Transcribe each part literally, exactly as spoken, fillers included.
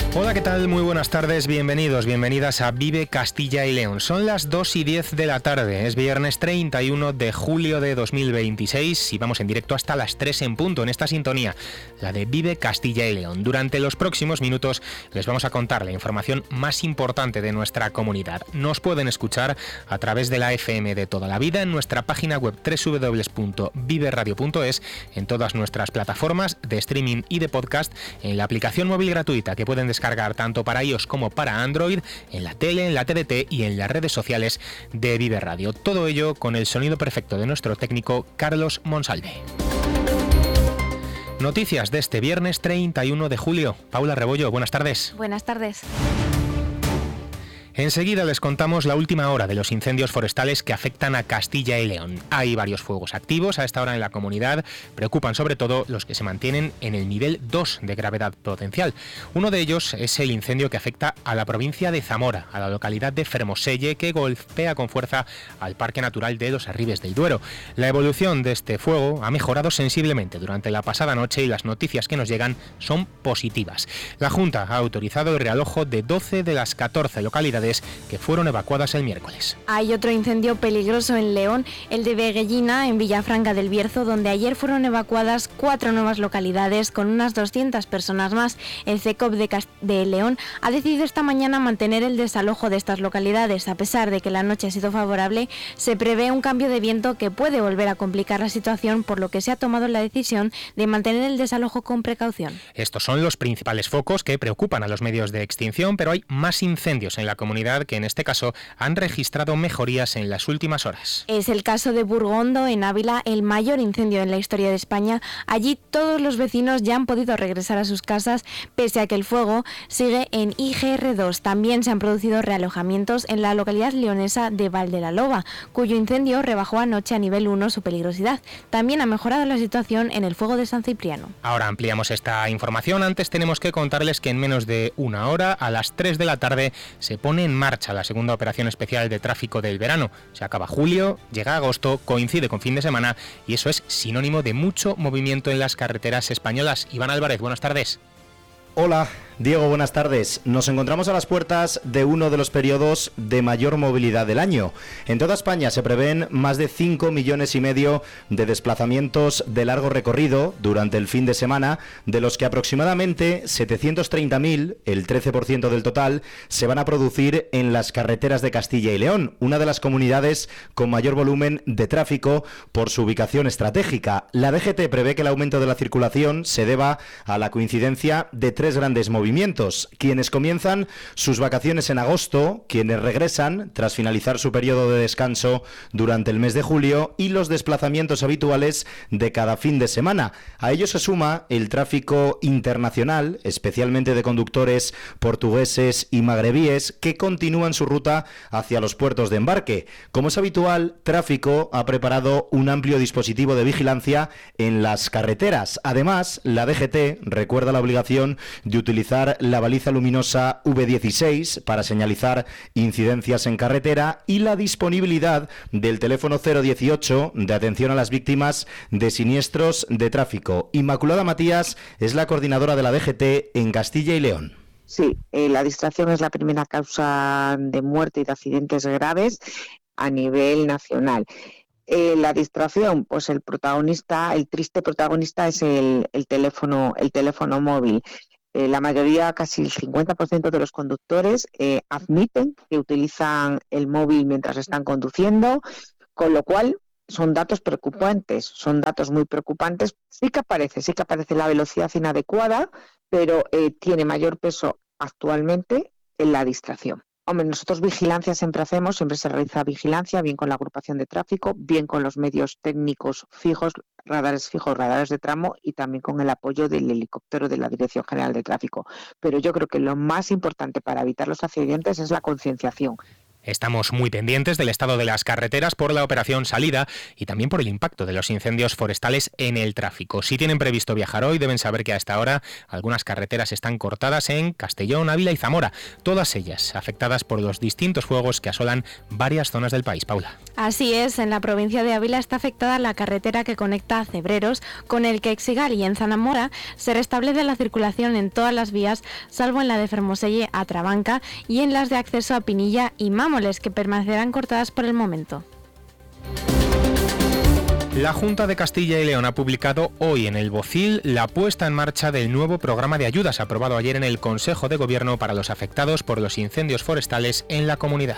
Hola, ¿qué tal? Muy buenas tardes, bienvenidos, bienvenidas a Vive Castilla y León. Son las dos y diez de la tarde, es viernes treinta y uno de julio de dos mil veintiséis y vamos en directo hasta las tres en punto en esta sintonía, la de Vive Castilla y León. Durante los próximos minutos les vamos a contar la información más importante de nuestra comunidad. Nos pueden escuchar a través de la F M de toda la vida en nuestra página web doble u doble u doble u punto vive radio punto es, en todas nuestras plataformas de streaming y de podcast, en la aplicación móvil gratuita que pueden descargar cargar tanto para iOS como para Android, en la tele, en la T D T y en las redes sociales de Vive Radio. Todo ello con el sonido perfecto de nuestro técnico Carlos Monsalve. Noticias de este viernes treinta y uno de julio. Paula Rebollo, buenas tardes. Buenas tardes. Enseguida les contamos la última hora de los incendios forestales que afectan a Castilla y León. Hay varios fuegos activos a esta hora en la comunidad. Preocupan sobre todo los que se mantienen en el nivel dos de gravedad potencial. Uno de ellos es el incendio que afecta a la provincia de Zamora, a la localidad de Fermoselle, que golpea con fuerza al Parque Natural de los Arribes del Duero. La evolución de este fuego ha mejorado sensiblemente durante la pasada noche y las noticias que nos llegan son positivas. La Junta ha autorizado el realojo de doce de las catorce localidades que fueron evacuadas el miércoles. Hay otro incendio peligroso en León, el de Veguellina, en Villafranca del Bierzo, donde ayer fueron evacuadas cuatro nuevas localidades con unas doscientas personas más. El C E C O P de, Cast- de León ha decidido esta mañana mantener el desalojo de estas localidades. A pesar de que la noche ha sido favorable, se prevé un cambio de viento que puede volver a complicar la situación, por lo que se ha tomado la decisión de mantener el desalojo con precaución. Estos son los principales focos que preocupan a los medios de extinción, pero hay más incendios en la comunidad que en este caso han registrado mejorías en las últimas horas. Es el caso de Burgondo, en Ávila, el mayor incendio en la historia de España. Allí todos los vecinos ya han podido regresar a sus casas, pese a que el fuego sigue en I G R dos. También se han producido realojamientos en la localidad leonesa de Val de la Loba, cuyo incendio rebajó anoche a nivel uno su peligrosidad. También ha mejorado la situación en el fuego de San Cipriano. Ahora ampliamos esta información. Antes tenemos que contarles que en menos de una hora, a las tres de la tarde, se pone en marcha la segunda operación especial de tráfico del verano. Se acaba julio, llega agosto, coincide con fin de semana y eso es sinónimo de mucho movimiento en las carreteras españolas. Iván Álvarez, buenas tardes. Hola, Diego, buenas tardes. Nos encontramos a las puertas de uno de los periodos de mayor movilidad del año. En toda España se prevén más de cinco millones y medio de desplazamientos de largo recorrido durante el fin de semana, de los que aproximadamente setecientos treinta mil, el trece por ciento del total, se van a producir en las carreteras de Castilla y León, una de las comunidades con mayor volumen de tráfico por su ubicación estratégica. La D G T prevé que el aumento de la circulación se deba a la coincidencia de tres grandes movimientos. Quienes comienzan sus vacaciones en agosto, quienes regresan tras finalizar su periodo de descanso durante el mes de julio y los desplazamientos habituales de cada fin de semana. A ello se suma el tráfico internacional, especialmente de conductores portugueses y magrebíes que continúan su ruta hacia los puertos de embarque. Como es habitual, Tráfico ha preparado un amplio dispositivo de vigilancia en las carreteras. Además, la D G T recuerda la obligación de utilizar la baliza luminosa V dieciséis para señalizar incidencias en carretera y la disponibilidad del teléfono cero dieciocho de atención a las víctimas de siniestros de tráfico. Inmaculada Matías es la coordinadora de la D G T en Castilla y León. Sí, eh, la distracción es la primera causa de muerte y de accidentes graves a nivel nacional. Eh, la distracción, pues el protagonista, el triste protagonista es el, el teléfono, el teléfono móvil. Eh, la mayoría, casi el cincuenta por ciento de los conductores eh, admiten que utilizan el móvil mientras están conduciendo, con lo cual son datos preocupantes, son datos muy preocupantes. Sí que aparece, sí que aparece la velocidad inadecuada, pero eh, tiene mayor peso actualmente en la distracción. Hombre, nosotros vigilancia siempre hacemos, siempre se realiza vigilancia, bien con la agrupación de tráfico, bien con los medios técnicos fijos, radares fijos, radares de tramo y también con el apoyo del helicóptero de la Dirección General de Tráfico. Pero yo creo que lo más importante para evitar los accidentes es la concienciación. Estamos muy pendientes del estado de las carreteras por la operación Salida y también por el impacto de los incendios forestales en el tráfico. Si tienen previsto viajar hoy, deben saber que a esta hora algunas carreteras están cortadas en Castellón, Ávila y Zamora, todas ellas afectadas por los distintos fuegos que asolan varias zonas del país. Paula. Así es, en la provincia de Ávila está afectada la carretera que conecta a Cebreros con el Quexigal, y en Zamora se restablece la circulación en todas las vías, salvo en la de Fermoselle a Trabanca y en las de acceso a Pinilla y Mámoles, que permanecerán cortadas por el momento. La Junta de Castilla y León ha publicado hoy en el Bocil la puesta en marcha del nuevo programa de ayudas aprobado ayer en el Consejo de Gobierno para los afectados por los incendios forestales en la comunidad.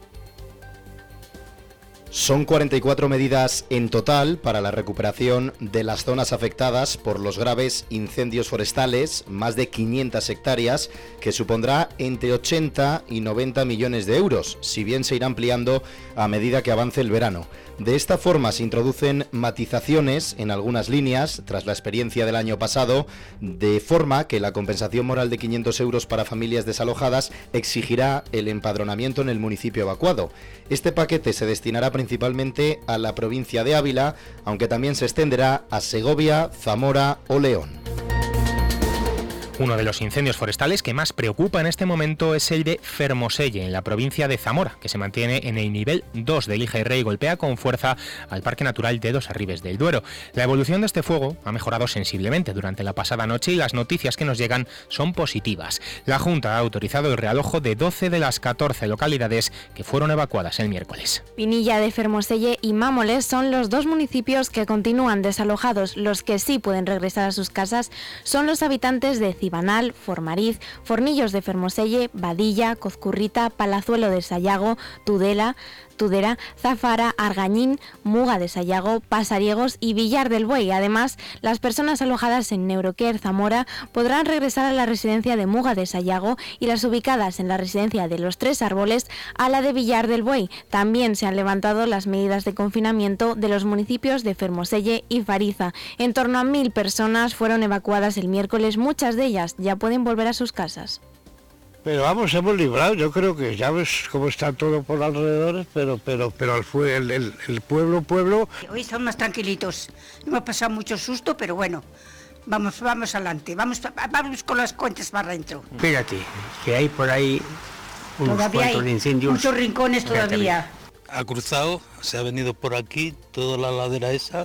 Son cuarenta y cuatro medidas en total para la recuperación de las zonas afectadas por los graves incendios forestales, más de quinientas hectáreas, que supondrá entre ochenta y noventa millones de euros, si bien se irá ampliando a medida que avance el verano. De esta forma se introducen matizaciones en algunas líneas, tras la experiencia del año pasado, de forma que la compensación moral de quinientos euros para familias desalojadas exigirá el empadronamiento en el municipio evacuado. Este paquete se destinará principalmente a la provincia de Ávila, aunque también se extenderá a Segovia, Zamora o León. Uno de los incendios forestales que más preocupa en este momento es el de Fermoselle, en la provincia de Zamora, que se mantiene en el nivel dos del I G R y golpea con fuerza al Parque Natural de Dos Arribes del Duero. La evolución de este fuego ha mejorado sensiblemente durante la pasada noche y las noticias que nos llegan son positivas. La Junta ha autorizado el realojo de doce de las catorce localidades que fueron evacuadas el miércoles. Pinilla de Fermoselle y Mámoles son los dos municipios que continúan desalojados. Los que sí pueden regresar a sus casas son los habitantes de Cibanal, Formariz, Fornillos de Fermoselle, Badilla, Cozcurrita, Palazuelo de Sayago, Tudela, Tudela, Zafara, Argañín, Muga de Sayago, Pasariegos y Villar del Buey. Además, las personas alojadas en Neuroquer, Zamora, podrán regresar a la residencia de Muga de Sayago y las ubicadas en la residencia de Los Tres Árboles a la de Villar del Buey. También se han levantado las medidas de confinamiento de los municipios de Fermoselle y Fariza. En torno a mil personas fueron evacuadas el miércoles, muchas de ellas ya pueden volver a sus casas. Pero vamos, hemos librado, yo creo que ya ves cómo está todo por alrededor, pero pero pero el, el, el, el pueblo, pueblo... Hoy estamos más tranquilitos, hemos pasado mucho susto, pero bueno, vamos vamos adelante, vamos vamos con las cuentas para adentro. Fíjate, que hay por ahí unos todavía cuantos hay incendios. Muchos rincones todavía. Ha cruzado, se ha venido por aquí, toda la ladera esa,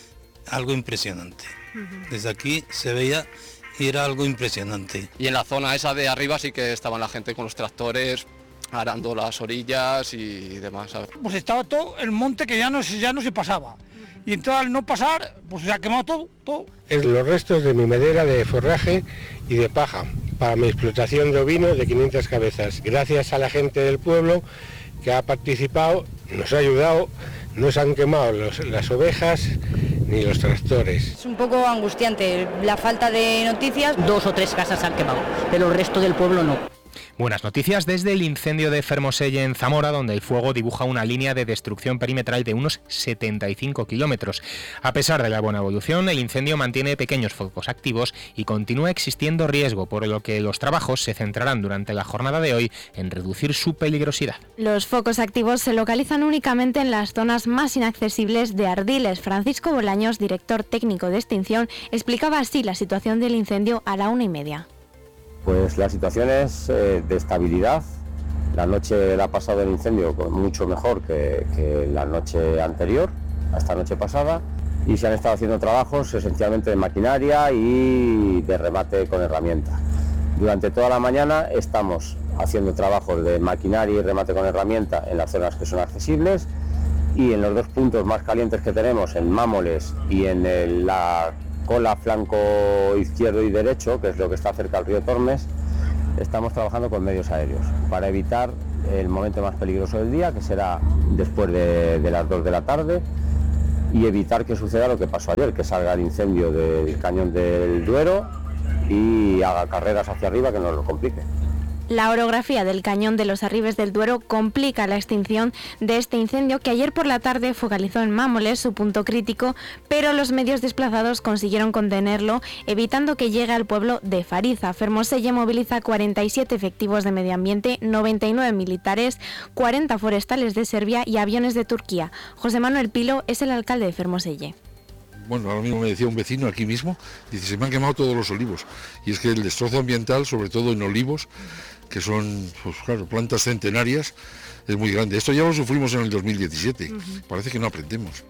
algo impresionante. Desde aquí se veía... y era algo impresionante. Y en la zona esa de arriba sí que estaban la gente con los tractores arando las orillas y demás, ¿sabes? Pues estaba todo el monte que ya no, ya no se pasaba. Y entonces al no pasar, pues se ha quemado todo, todo. Es los restos de mi madera de forraje y de paja para mi explotación de ovino de quinientas cabezas. Gracias a la gente del pueblo que ha participado, nos ha ayudado, no se han quemado los, las ovejas ni los tractores. Es un poco angustiante la falta de noticias. Dos o tres casas han quemado, pero el resto del pueblo no. Buenas noticias desde el incendio de Fermoselle en Zamora, donde el fuego dibuja una línea de destrucción perimetral de unos setenta y cinco kilómetros. A pesar de la buena evolución, el incendio mantiene pequeños focos activos y continúa existiendo riesgo, por lo que los trabajos se centrarán durante la jornada de hoy en reducir su peligrosidad. Los focos activos se localizan únicamente en las zonas más inaccesibles de Ardiles. Francisco Bolaños, director técnico de extinción, explicaba así la situación del incendio a la una y media. Pues la situación es eh, de estabilidad. La noche la ha pasado el incendio mucho mejor que, que la noche anterior, a esta noche pasada, y se han estado haciendo trabajos esencialmente de maquinaria y de remate con herramienta. Durante toda la mañana estamos haciendo trabajos de maquinaria y remate con herramienta en las zonas que son accesibles, y en los dos puntos más calientes que tenemos, en Mámoles y en el, la cola flanco izquierdo y derecho, que es lo que está cerca del río Tormes, estamos trabajando con medios aéreos para evitar el momento más peligroso del día, que será después de, de las dos de la tarde, y evitar que suceda lo que pasó ayer, que salga el incendio del cañón del Duero y haga carreras hacia arriba que nos lo complique. La orografía del cañón de los Arribes del Duero complica la extinción de este incendio que ayer por la tarde focalizó en Mámoles, su punto crítico, pero los medios desplazados consiguieron contenerlo, evitando que llegue al pueblo de Fariza. Fermoselle moviliza cuarenta y siete efectivos de medio ambiente, noventa y nueve militares, cuarenta forestales de Serbia y aviones de Turquía. José Manuel Pilo es el alcalde de Fermoselle. Bueno, ahora mismo me decía un vecino aquí mismo, dice, se me han quemado todos los olivos. Y es que el destrozo ambiental, sobre todo en olivos, que son, pues claro, plantas centenarias, es muy grande. Esto ya lo sufrimos en el dos mil diecisiete, uh-huh. Parece que no aprendemos.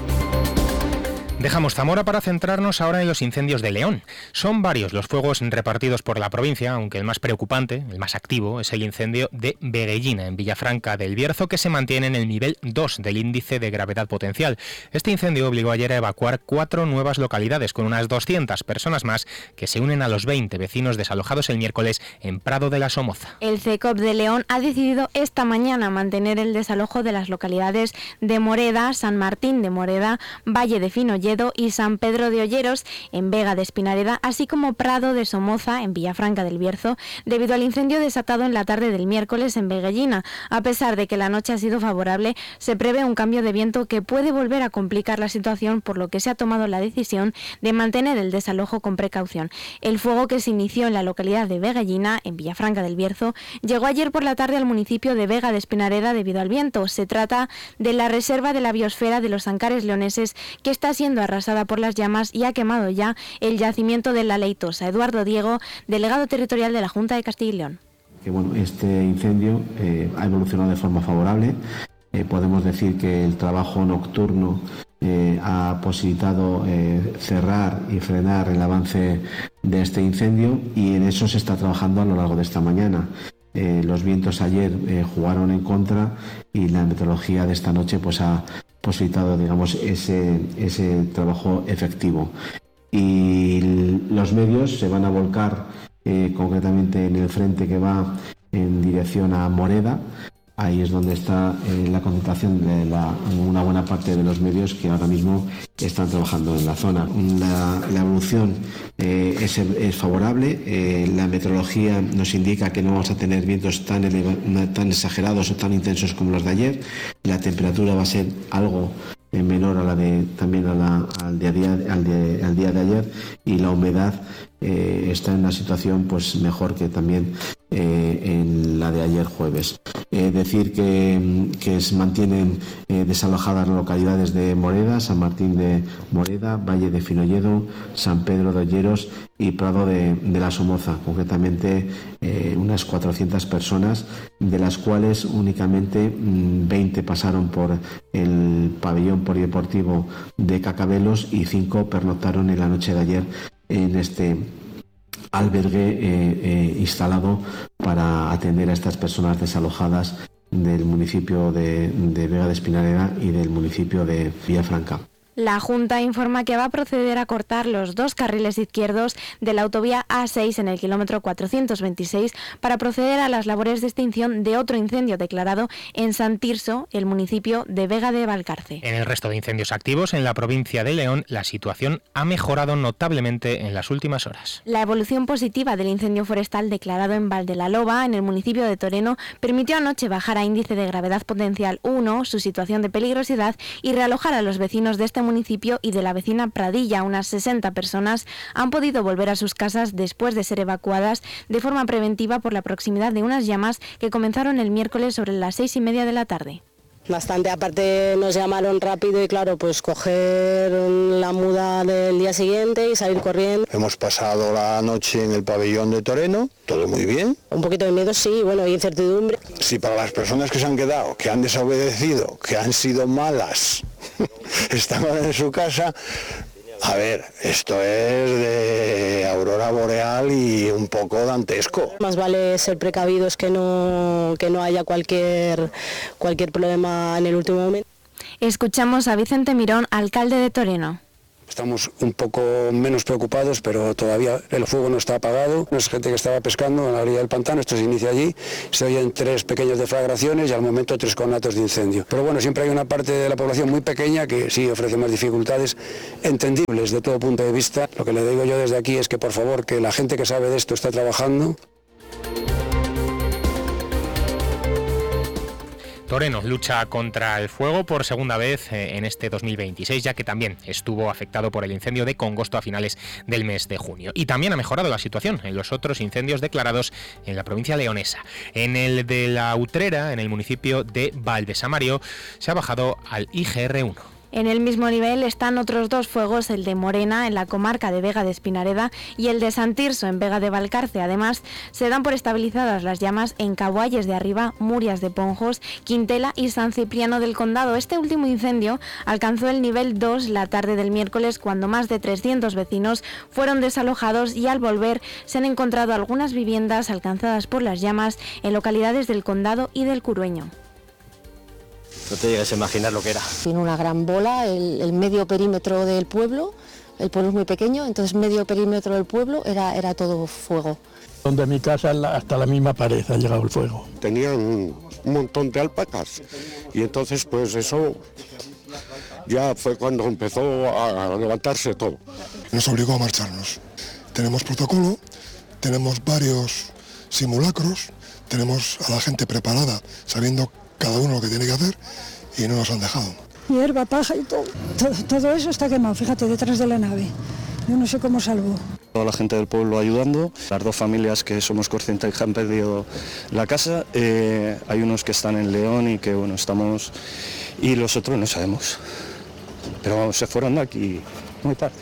Dejamos Zamora para centrarnos ahora en los incendios de León. Son varios los fuegos repartidos por la provincia, aunque el más preocupante, el más activo, es el incendio de Veguellina, en Villafranca del Bierzo, que se mantiene en el nivel dos del índice de gravedad potencial. Este incendio obligó ayer a evacuar cuatro nuevas localidades, con unas doscientas personas más, que se unen a los veinte vecinos desalojados el miércoles en Prado de la Somoza. El CECOP de León ha decidido esta mañana mantener el desalojo de las localidades de Moreda, San Martín de Moreda, Valle de Finolledo y San Pedro de Olleros en Vega de Espinareda, así como Prado de Somoza en Villafranca del Bierzo, debido al incendio desatado en la tarde del miércoles en Veguellina. A pesar de que la noche ha sido favorable, se prevé un cambio de viento que puede volver a complicar la situación, por lo que se ha tomado la decisión de mantener el desalojo con precaución. El fuego, que se inició en la localidad de Veguellina, en Villafranca del Bierzo, llegó ayer por la tarde al municipio de Vega de Espinareda debido al viento. Se trata de la reserva de la biosfera de los Ancares leoneses, que está siendo arrasada por las llamas y ha quemado ya el yacimiento de La Leitosa. Eduardo Diego, delegado territorial de la Junta de Castilla y León. Que bueno, este incendio eh, ha evolucionado de forma favorable. Eh, podemos decir que el trabajo nocturno eh, ha posibilitado eh, cerrar y frenar el avance de este incendio, y en eso se está trabajando a lo largo de esta mañana. Eh, los vientos ayer eh, jugaron en contra, y la meteorología de esta noche pues ha posibilitado, digamos, ese, ese trabajo efectivo. Y los medios se van a volcar eh, concretamente en el frente que va en dirección a Moreda. Ahí es donde está eh, la concentración de la, una buena parte de los medios que ahora mismo están trabajando en la zona. La, la evolución eh, es, es favorable, eh, la meteorología nos indica que no vamos a tener vientos tan, eleva, tan exagerados o tan intensos como los de ayer. La temperatura va a ser algo eh, menor a la de también a la, al, día, al, de, al día de ayer, y la humedad eh, está en una situación pues mejor que también eh, en la de ayer jueves. Eh, decir que, que se mantienen eh, desalojadas las localidades de Moreda, San Martín de Moreda, Valle de Finolledo, San Pedro de Olleros y Prado de, de la Somoza, concretamente eh, unas cuatrocientas personas, de las cuales únicamente mmm, veinte pasaron por el pabellón polideportivo de Cacabelos y cinco pernoctaron en la noche de ayer en este albergue eh, eh, instalado para atender a estas personas desalojadas del municipio de, de Vega de Espinareda y del municipio de Villafranca. La Junta informa que va a proceder a cortar los dos carriles izquierdos de la autovía A seis en el kilómetro cuatrocientos veintiséis para proceder a las labores de extinción de otro incendio declarado en San Tirso, el municipio de Vega de Valcarce. En el resto de incendios activos en la provincia de León, la situación ha mejorado notablemente en las últimas horas. La evolución positiva del incendio forestal declarado en Valdelaloba, en el municipio de Toreno, permitió anoche bajar a índice de gravedad potencial uno su situación de peligrosidad y realojar a los vecinos de este municipio y de la vecina Pradilla. Unas sesenta personas han podido volver a sus casas después de ser evacuadas de forma preventiva por la proximidad de unas llamas que comenzaron el miércoles sobre las seis y media de la tarde. Bastante, aparte nos llamaron rápido y claro, pues coger la muda del día siguiente y salir corriendo. Hemos pasado la noche en el pabellón de Toreno, todo muy bien. Un poquito de miedo, sí, bueno, y incertidumbre. Sí, para las personas que se han quedado, que han desobedecido, que han sido malas, estaban en su casa. A ver, esto es de aurora boreal y un poco dantesco. Más vale ser precavidos que no, que no haya cualquier, cualquier problema en el último momento. Escuchamos a Vicente Mirón, alcalde de Toreno. Estamos un poco menos preocupados, pero todavía el fuego no está apagado. Es gente que estaba pescando en la orilla del pantano, esto se inicia allí, se oyen tres pequeñas deflagraciones y al momento tres conatos de incendio. Pero bueno, siempre hay una parte de la población muy pequeña que sí ofrece más dificultades entendibles de todo punto de vista. Lo que le digo yo desde aquí es que por favor, que la gente que sabe de esto está trabajando. Toreno lucha contra el fuego por segunda vez en este dos mil veintiséis, ya que también estuvo afectado por el incendio de Congosto a finales del mes de junio. Y también ha mejorado la situación en los otros incendios declarados en la provincia leonesa. En el de la Utrera, en el municipio de Valdesamario, se ha bajado al I G R uno. En el mismo nivel están otros dos fuegos, el de Morena, en la comarca de Vega de Espinareda, y el de San Tirso, en Vega de Valcarce. Además, se dan por estabilizadas las llamas en Cabualles de Arriba, Murias de Ponjos, Quintela y San Cipriano del Condado. Este último incendio alcanzó el nivel dos la tarde del miércoles, cuando más de trescientos vecinos fueron desalojados, y al volver se han encontrado algunas viviendas alcanzadas por las llamas en localidades del Condado y del Curueño. No te llegas a imaginar lo que era. Tiene una gran bola, el, el medio perímetro del pueblo, el pueblo es muy pequeño, entonces medio perímetro del pueblo era, era todo fuego. Donde mi casa hasta la misma pared ha llegado el fuego. Tenían un montón de alpacas y entonces pues eso ya fue cuando empezó a levantarse todo. Nos obligó a marcharnos. Tenemos protocolo, tenemos varios simulacros, tenemos a la gente preparada, sabiendo cada uno lo que tiene que hacer, y no nos han dejado. Hierba, paja y todo, todo, todo eso está quemado, fíjate, detrás de la nave. Yo no sé cómo salvo. Toda la gente del pueblo ayudando, las dos familias que somos conscientes que han perdido la casa, eh, hay unos que están en León y que bueno, estamos, y los otros no sabemos, pero vamos, se fueron de aquí muy tarde.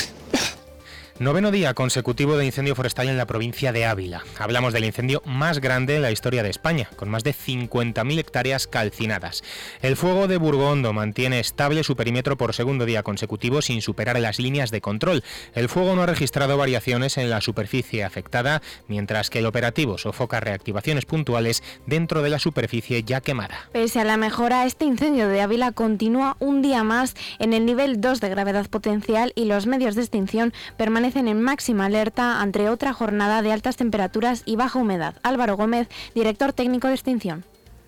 Noveno día consecutivo de incendio forestal en la provincia de Ávila. Hablamos del incendio más grande en la historia de España, con más de cincuenta mil hectáreas calcinadas. El fuego de Burgondo mantiene estable su perímetro por segundo día consecutivo sin superar las líneas de control. El fuego no ha registrado variaciones en la superficie afectada, mientras que el operativo sofoca reactivaciones puntuales dentro de la superficie ya quemada. Pese a la mejora, este incendio de Ávila continúa un día más en el nivel dos de gravedad potencial, y los medios de extinción permanecen en máxima alerta ante otra jornada de altas temperaturas y baja humedad. Álvaro Gómez, director técnico de extinción.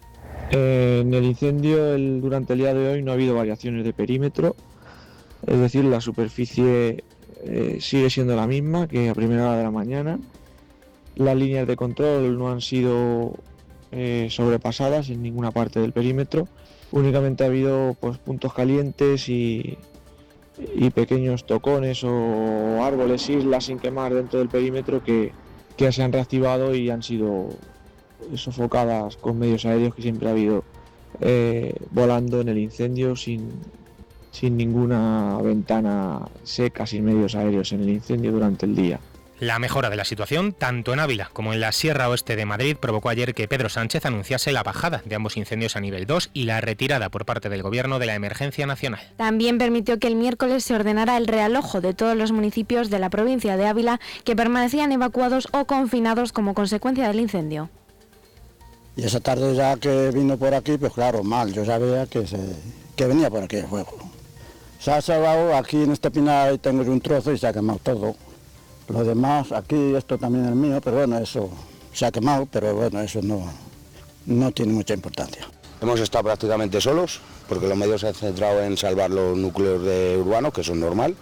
Eh, en el incendio el, durante el día de hoy no ha habido variaciones de perímetro, es decir, la superficie eh, sigue siendo la misma que a primera hora de la mañana. Las líneas de control no han sido eh, sobrepasadas en ninguna parte del perímetro. Únicamente ha habido pues, puntos calientes y y pequeños tocones o árboles, islas sin quemar dentro del perímetro que, que se han reactivado y han sido sofocadas con medios aéreos que siempre ha habido eh, volando en el incendio sin, sin ninguna ventana seca, sin medios aéreos en el incendio durante el día. La mejora de la situación, tanto en Ávila como en la Sierra Oeste de Madrid, provocó ayer que Pedro Sánchez anunciase la bajada de ambos incendios a nivel dos y la retirada por parte del Gobierno de la emergencia nacional. También permitió que el miércoles se ordenara el realojo de todos los municipios de la provincia de Ávila que permanecían evacuados o confinados como consecuencia del incendio. Y esa tarde ya que vino por aquí, pues claro, mal, yo sabía que, se, que venía por aquí el fuego. Se ha salvado, aquí en este pinar tengo yo un trozo y se ha quemado todo. Lo demás, aquí esto también es mío, pero bueno, eso se ha quemado, pero bueno, eso no, no tiene mucha importancia. Hemos estado prácticamente solos, porque los medios se han centrado en salvar los núcleos de urbanos, que son normal,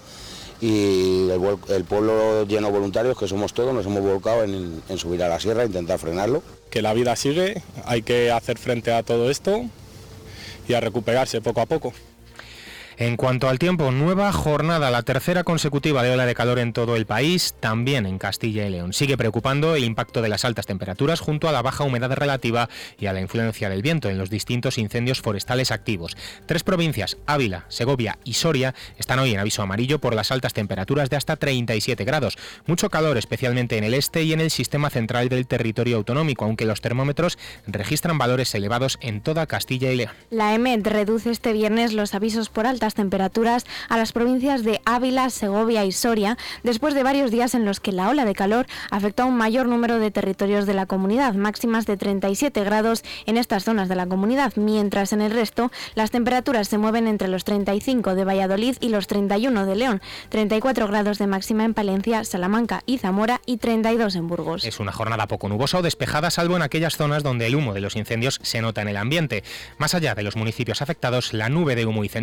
y el, el pueblo lleno de voluntarios, que somos todos, nos hemos volcado en, en subir a la sierra e intentar frenarlo. Que la vida sigue, hay que hacer frente a todo esto y a recuperarse poco a poco. En cuanto al tiempo, nueva jornada, la tercera consecutiva de ola de calor en todo el país, también en Castilla y León. Sigue preocupando el impacto de las altas temperaturas junto a la baja humedad relativa y a la influencia del viento en los distintos incendios forestales activos. Tres provincias, Ávila, Segovia y Soria, están hoy en aviso amarillo por las altas temperaturas de hasta treinta y siete grados. Mucho calor, especialmente en el este y en el sistema central del territorio autonómico, aunque los termómetros registran valores elevados en toda Castilla y León. La EMET reduce este viernes los avisos por altas temperaturas a las provincias de Ávila, Segovia y Soria, después de varios días en los que la ola de calor afectó a un mayor número de territorios de la comunidad, máximas de treinta y siete grados en estas zonas de la comunidad, mientras en el resto las temperaturas se mueven entre los treinta y cinco de Valladolid y los treinta y uno de León, treinta y cuatro grados de máxima en Palencia, Salamanca y Zamora y treinta y dos en Burgos. Es una jornada poco nubosa o despejada, salvo en aquellas zonas donde el humo de los incendios se nota en el ambiente. Más allá de los municipios afectados, la nube de humo y cenizas se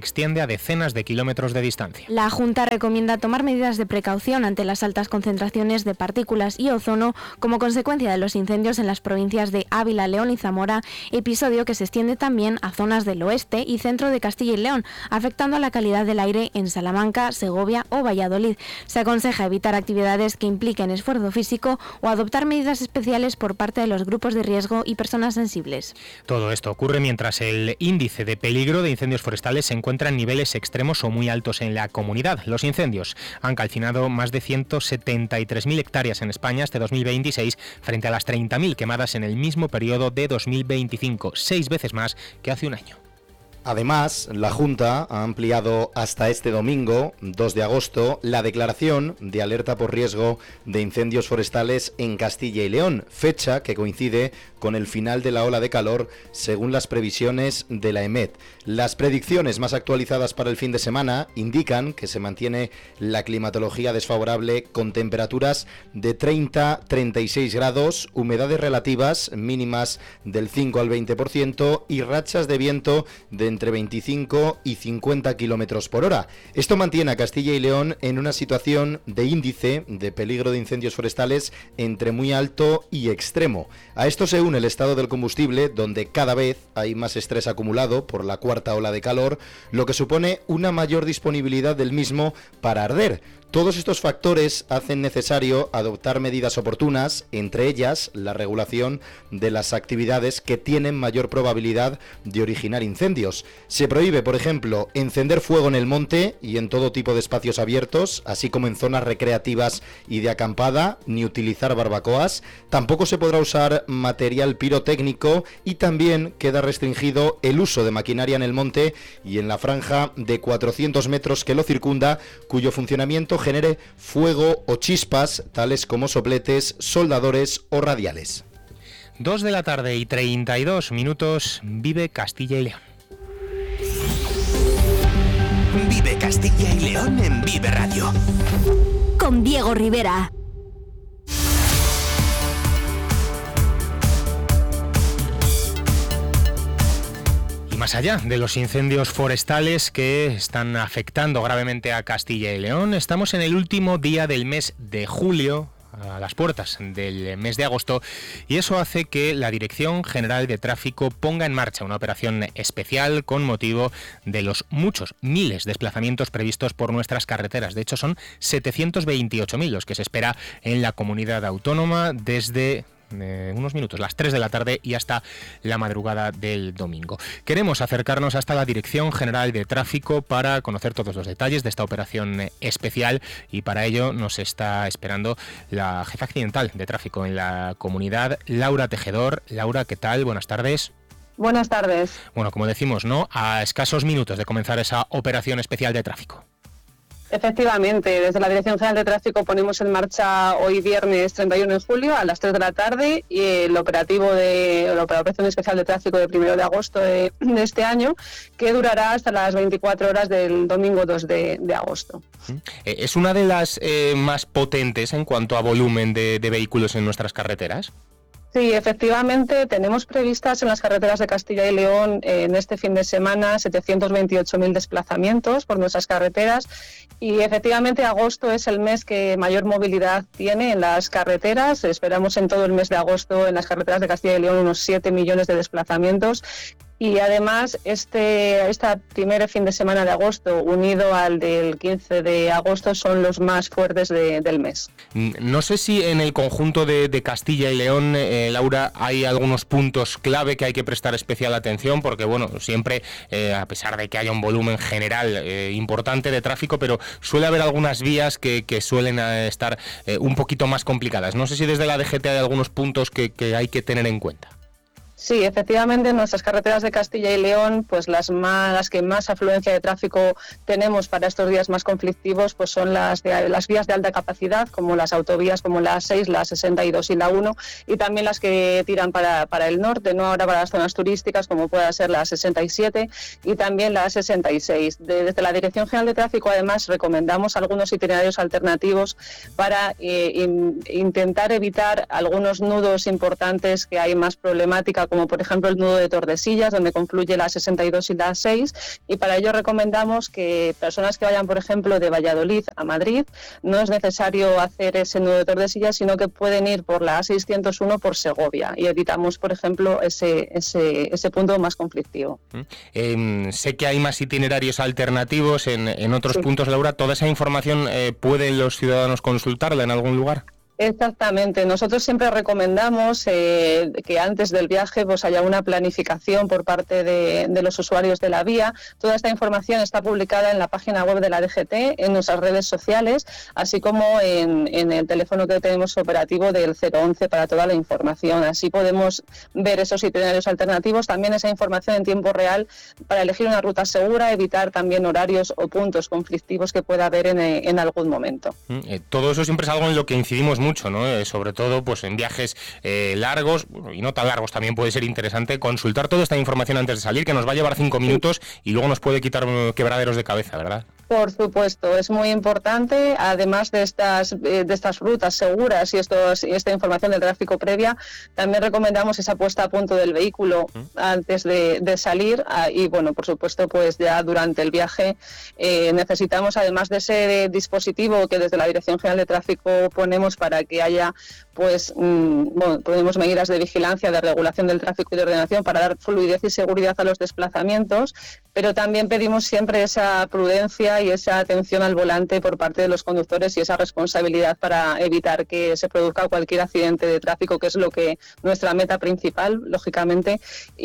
extiende a decenas de kilómetros de distancia. La Junta recomienda tomar medidas de precaución ante las altas concentraciones de partículas y ozono como consecuencia de los incendios en las provincias de Ávila, León y Zamora, episodio que se extiende también a zonas del oeste y centro de Castilla y León, afectando a la calidad del aire en Salamanca, Segovia o Valladolid. Se aconseja evitar actividades que impliquen esfuerzo físico o adoptar medidas especiales por parte de los grupos de riesgo y personas sensibles. Todo esto ocurre mientras el índice de peligro de incendios forestales se encuentra en niveles extremos o muy altos en la comunidad. Los incendios han calcinado más de ciento setenta y tres mil hectáreas en España este dos mil veintiséis frente a las treinta mil quemadas en el mismo periodo de dos mil veinticinco, seis veces más que hace un año. Además, la Junta ha ampliado hasta este domingo, dos de agosto, la declaración de alerta por riesgo de incendios forestales en Castilla y León, fecha que coincide con el final de la ola de calor según las previsiones de la EMET. Las predicciones más actualizadas para el fin de semana indican que se mantiene la climatología desfavorable con temperaturas de treinta a treinta y seis grados, humedades relativas mínimas del cinco al veinte por ciento y rachas de viento de entre veinticinco y cincuenta kilómetros por hora. Esto mantiene a Castilla y León en una situación de índice de peligro de incendios forestales entre muy alto y extremo. A esto se une el estado del combustible, donde cada vez hay más estrés acumulado por la cuarta ola de calor, lo que supone una mayor disponibilidad del mismo para arder. Todos estos factores hacen necesario adoptar medidas oportunas, entre ellas la regulación de las actividades que tienen mayor probabilidad de originar incendios. Se prohíbe, por ejemplo, encender fuego en el monte y en todo tipo de espacios abiertos, así como en zonas recreativas y de acampada, ni utilizar barbacoas. Tampoco se podrá usar material pirotécnico y también queda restringido el uso de maquinaria en el monte y en la franja de cuatrocientos metros que lo circunda, cuyo funcionamiento genere fuego o chispas, tales como sopletes, soldadores o radiales. Dos de la tarde y treinta y dos minutos, vive Castilla y León. Vive Castilla y León en Vive Radio. Con Diego Rivera. Y más allá de los incendios forestales que están afectando gravemente a Castilla y León, estamos en el último día del mes de julio, a las puertas del mes de agosto, y eso hace que la Dirección General de Tráfico ponga en marcha una operación especial con motivo de los muchos miles de desplazamientos previstos por nuestras carreteras. De hecho, son setecientos veintiocho mil los que se espera en la comunidad autónoma desde Eh, unos minutos, las tres de la tarde y hasta la madrugada del domingo. Queremos acercarnos hasta la Dirección General de Tráfico para conocer todos los detalles de esta operación especial, y para ello nos está esperando la jefa accidental de tráfico en la comunidad, Laura Tejedor. Laura, ¿qué tal? Buenas tardes. Buenas tardes. Bueno, como decimos, ¿no?, a escasos minutos de comenzar esa operación especial de tráfico. Efectivamente, desde la Dirección General de Tráfico ponemos en marcha hoy viernes treinta y uno de julio a las tres de la tarde y el operativo de la Operación Especial de Tráfico de primero de agosto de, de este año, que durará hasta las veinticuatro horas del domingo dos de agosto. ¿Es una de las eh, más potentes en cuanto a volumen de, de vehículos en nuestras carreteras? Sí, efectivamente, tenemos previstas en las carreteras de Castilla y León eh, en este fin de semana setecientos veintiocho mil desplazamientos por nuestras carreteras, y efectivamente agosto es el mes que mayor movilidad tiene en las carreteras. Esperamos en todo el mes de agosto en las carreteras de Castilla y León unos siete millones de desplazamientos. Y además, este, este primer fin de semana de agosto, unido al del quince de agosto, son los más fuertes de, del mes. No sé si en el conjunto de, de Castilla y León, eh, Laura, hay algunos puntos clave que hay que prestar especial atención, porque bueno, siempre, eh, a pesar de que haya un volumen general eh, importante de tráfico, pero suele haber algunas vías que, que suelen eh, estar eh, un poquito más complicadas. No sé si desde la D G T hay algunos puntos que, que hay que tener en cuenta. Sí, efectivamente, en nuestras carreteras de Castilla y León, pues las más, las que más afluencia de tráfico tenemos para estos días más conflictivos, pues son las de, las vías de alta capacidad, como las autovías como la A seis, la sesenta y dos y la uno, y también las que tiran para, para el norte, no ahora para las zonas turísticas, como pueda ser la sesenta y siete y también la sesenta y seis. De, desde la Dirección General de Tráfico, además, recomendamos algunos itinerarios alternativos para eh, in, intentar evitar algunos nudos importantes que hay más problemática ruta, como por ejemplo el nudo de Tordesillas, donde confluye la sesenta y dos y la seis, y para ello recomendamos que personas que vayan, por ejemplo, de Valladolid a Madrid, no es necesario hacer ese nudo de Tordesillas, sino que pueden ir por la A seiscientos uno por Segovia, y evitamos, por ejemplo, ese, ese, ese punto más conflictivo. Eh, sé que hay más itinerarios alternativos en, en otros Sí. puntos, Laura. ¿Toda esa información eh, pueden los ciudadanos consultarla en algún lugar? Exactamente. Nosotros siempre recomendamos eh, que antes del viaje pues haya una planificación por parte de, de los usuarios de la vía. Toda esta información está publicada en la página web de la D G T, en nuestras redes sociales, así como en, en el teléfono que tenemos operativo del cero once para toda la información. Así podemos ver esos itinerarios alternativos, también esa información en tiempo real para elegir una ruta segura, evitar también horarios o puntos conflictivos que pueda haber en, en algún momento. Eh, todo eso siempre es algo en lo que incidimos mucho, ¿no? Eh, sobre todo pues en viajes eh, largos, bueno, y no tan largos, también puede ser interesante consultar toda esta información antes de salir, que nos va a llevar cinco minutos y luego nos puede quitar uh, quebraderos de cabeza, ¿verdad? Por supuesto, es muy importante, además de estas eh, de estas rutas seguras y, estos, y esta información del tráfico previa, también recomendamos esa puesta a punto del vehículo ¿Mm? antes de, de salir ah, y, bueno, por supuesto, pues ya durante el viaje eh, necesitamos, además de ese dispositivo que desde la Dirección General de Tráfico ponemos para que haya, pues, mmm, bueno, ponemos medidas de vigilancia, de regulación del tráfico y de ordenación para dar fluidez y seguridad a los desplazamientos, pero también pedimos siempre esa prudencia y esa atención al volante por parte de los conductores y esa responsabilidad para evitar que se produzca cualquier accidente de tráfico, que es lo que nuestra meta principal, lógicamente,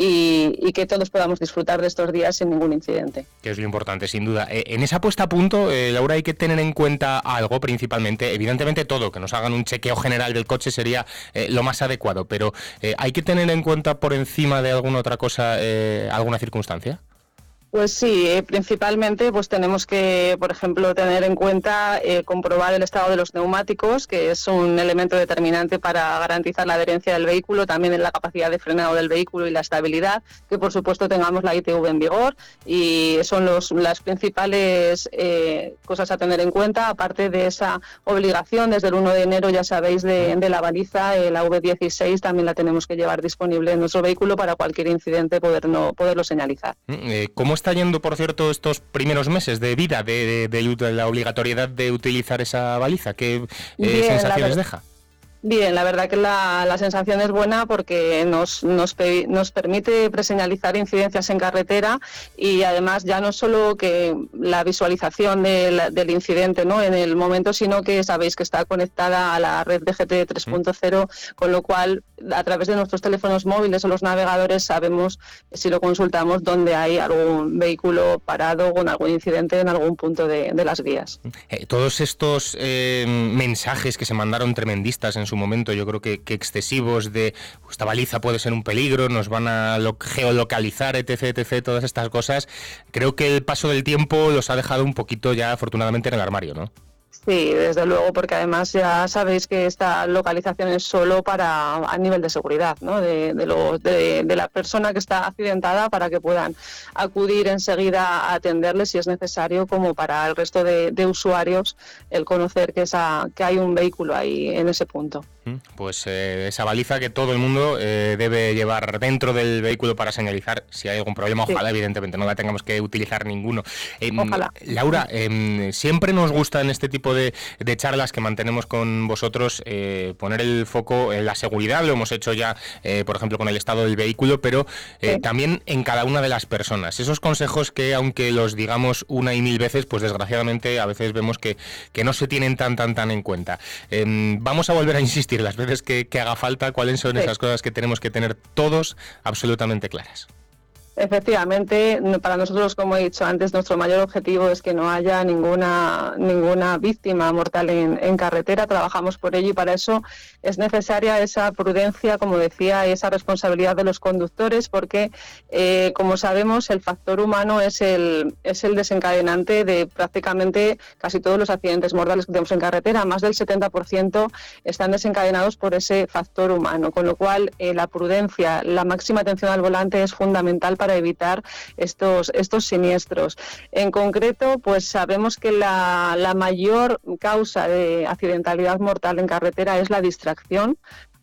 y, y que todos podamos disfrutar de estos días sin ningún incidente. Que es lo importante, sin duda. Eh, en esa puesta a punto, eh, Laura, hay que tener en cuenta algo principalmente, evidentemente todo, que nos hagan un chequeo general del coche sería eh, lo más adecuado, pero eh, ¿hay que tener en cuenta por encima de alguna otra cosa, eh, alguna circunstancia? Pues sí, eh, principalmente pues tenemos que, por ejemplo, tener en cuenta eh, comprobar el estado de los neumáticos, que es un elemento determinante para garantizar la adherencia del vehículo, también en la capacidad de frenado del vehículo y la estabilidad, que por supuesto tengamos la I T V en vigor, y son los, las principales eh, cosas a tener en cuenta, aparte de esa obligación desde el uno de enero, ya sabéis, de, de la baliza, eh, la V dieciséis también la tenemos que llevar disponible en nuestro vehículo para cualquier incidente poder no, poderlo señalizar. Eh, ¿Cómo está yendo, por cierto, estos primeros meses de vida de, de, de, de la obligatoriedad de utilizar esa baliza? ¿Qué eh, Bien, sensaciones deja? Bien, la verdad que la, la sensación es buena porque nos, nos, nos permite preseñalizar incidencias en carretera, y además ya no solo que la visualización del, del incidente, ¿no?, en el momento, sino que sabéis que está conectada a la red D G T tres punto cero, con lo cual a través de nuestros teléfonos móviles o los navegadores sabemos, si lo consultamos, dónde hay algún vehículo parado con algún incidente en algún punto de, de las vías. Eh, todos estos eh, mensajes que se mandaron tremendistas en su momento, yo creo que, que excesivos, de esta baliza puede ser un peligro, nos van a lo, geolocalizar, etc, etc, todas estas cosas, creo que el paso del tiempo los ha dejado un poquito ya afortunadamente en el armario, ¿no? Sí, desde luego, porque además ya sabéis que esta localización es solo para a nivel de seguridad, ¿no?, de, de, lo, de, de la persona que está accidentada, para que puedan acudir enseguida a atenderle si es necesario, como para el resto de, de usuarios el conocer que, esa, que hay un vehículo ahí en ese punto. Pues eh, esa baliza que todo el mundo eh, debe llevar dentro del vehículo para señalizar si hay algún problema. Ojalá, sí, evidentemente, no la tengamos que utilizar ninguno. Eh, Ojalá. Laura, eh, siempre nos gusta en este tipo de, de charlas que mantenemos con vosotros eh, poner el foco en la seguridad. Lo hemos hecho ya, eh, por ejemplo, con el estado del vehículo, pero eh, sí, también en cada una de las personas. Esos consejos que, aunque los digamos una y mil veces, pues desgraciadamente a veces vemos que, que no se tienen tan, tan, tan en cuenta. Eh, vamos a volver a insistir las veces que, que haga falta, cuáles son esas sí. cosas que tenemos que tener todos absolutamente claras. Efectivamente, para nosotros, como he dicho antes, nuestro mayor objetivo es que no haya ninguna ninguna víctima mortal en, en carretera. Trabajamos por ello, y para eso es necesaria esa prudencia, como decía, y esa responsabilidad de los conductores, porque, eh, como sabemos, el factor humano es el es el desencadenante de prácticamente casi todos los accidentes mortales que tenemos en carretera. Más del setenta por ciento están desencadenados por ese factor humano, con lo cual eh, la prudencia, la máxima atención al volante es fundamental para evitar estos estos siniestros. En concreto, pues sabemos que la, la mayor causa de accidentalidad mortal en carretera es la distracción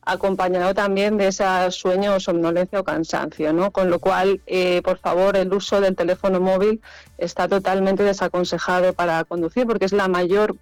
acompañado también de ese sueño, somnolencia o cansancio, ¿no? Con lo cual, eh, por favor, el uso del teléfono móvil está totalmente desaconsejado para conducir, porque es la mayor